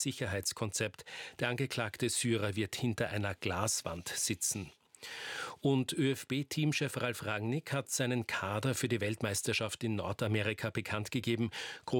Sicherheitskonzept. Der angeklagte Syrer wird hinter einer Glaswand sitzen. Und ÖFB-Teamchef Ralf Rangnick hat seinen Kader für die Weltmeisterschaft in Nordamerika bekannt gegeben.